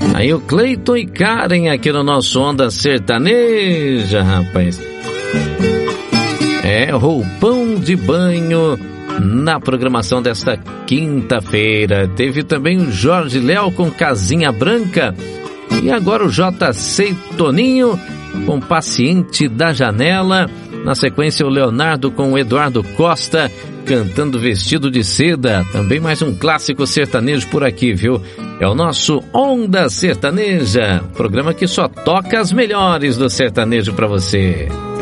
Aí o Cleiton e Karen aqui no nosso Onda Sertaneja, rapaz. Roupão de banho na programação desta quinta-feira. Teve também o Jorge Léo com Casinha Branca. E agora o JC Toninho com Paciente da Janela. Na sequência o Leonardo com o Eduardo Costa cantando Vestido de Seda. Também mais um clássico sertanejo por aqui, viu? É o nosso Onda Sertaneja, programa que só toca as melhores do sertanejo pra você.